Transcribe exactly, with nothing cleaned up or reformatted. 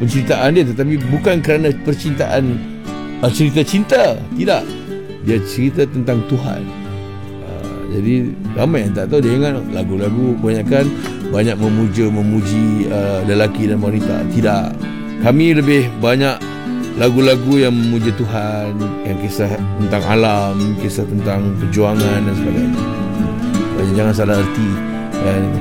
penceritaan dia, tetapi bukan kerana percintaan, uh, cerita cinta, tidak, dia cerita tentang Tuhan. uh, Jadi ramai yang tak tahu. Dia ingat lagu-lagu kebanyakan banyak memuja, memuji uh, lelaki dan wanita. Tidak, kami lebih banyak lagu-lagu yang memuja Tuhan, yang kisah tentang alam, kisah tentang perjuangan dan sebagainya. Jangan salah erti, kan?